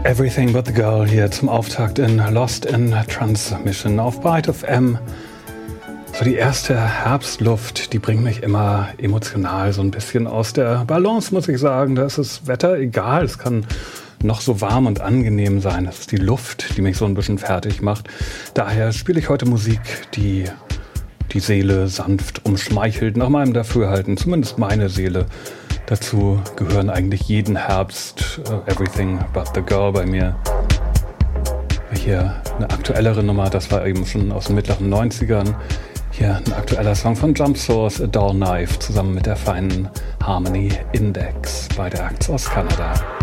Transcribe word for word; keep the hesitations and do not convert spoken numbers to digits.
Everything But The Girl hier zum Auftakt in Lost in Transmission auf Byte F M. So die erste Herbstluft, die bringt mich immer emotional so ein bisschen aus der Balance, muss ich sagen. Da ist das Wetter egal, es kann noch so warm und angenehm sein. Es ist die Luft, die mich so ein bisschen fertig macht. Daher spiele ich heute Musik, die die Seele sanft umschmeichelt, nach meinem Dafürhalten, zumindest meine Seele. Dazu gehören eigentlich jeden Herbst uh, Everything But The Girl bei mir. Hier eine aktuellere Nummer, das war eben schon aus den mittleren neunzigern. Hier ein aktueller Song von Jump Source, A Dull Knife, zusammen mit der feinen Harmony Index bei der Acts aus Kanada.